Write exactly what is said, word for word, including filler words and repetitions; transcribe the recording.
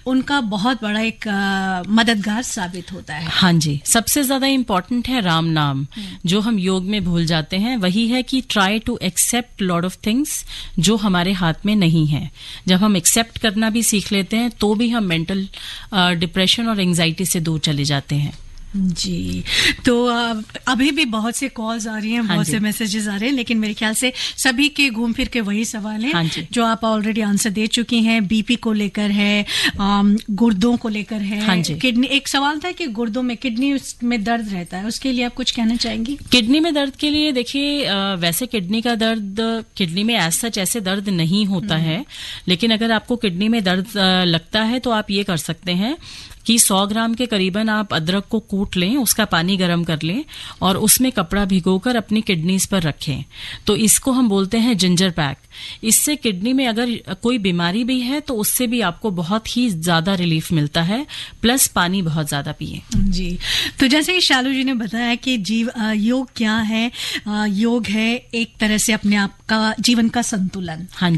उनका बहुत बड़ा एक आ, मददगार साबित होता है। हाँ जी, सबसे ज्यादा इम्पोर्टेंट है राम नाम, जो हम योग में भूल जाते हैं। वही है कि try to accept lot of things जो हमारे हाथ में नहीं है। जब हम एक्सेप्ट करना भी सीख लेते हैं तो भी हम मेंटल डिप्रेशन और एंजाइटी से दूर चले जाते हैं। जी, तो अभी भी बहुत से कॉल्स आ रही हैं, बहुत से मैसेजेस आ रहे हैं, लेकिन मेरे ख्याल से सभी के घूम फिर के वही सवाल हैं जो आप ऑलरेडी आंसर दे चुकी हैं। बीपी को लेकर है, गुर्दों को लेकर है, किडनी। एक सवाल था कि गुर्दों में, किडनी में दर्द रहता है, उसके लिए आप कुछ कहना चाहेंगी? किडनी में दर्द के लिए देखिए, वैसे किडनी का दर्द, किडनी में एज सच ऐसे दर्द नहीं होता है, लेकिन अगर आपको किडनी में दर्द लगता है तो आप ये कर सकते हैं कि सौ ग्राम के करीबन आप अदरक को कूट लें, उसका पानी गर्म कर लें और उसमें कपड़ा भिगोकर अपनी किडनीज पर रखें। तो इसको हम बोलते हैं जिंजर पैक। इससे किडनी में अगर कोई बीमारी भी है तो उससे भी आपको बहुत ही ज्यादा रिलीफ मिलता है, प्लस पानी बहुत ज्यादा पिए। जी, तो जैसे कि शालू जी ने बताया कि जीव योग क्या है, योग है एक तरह से अपने आप का जीवन का संतुलन। हाँ जी।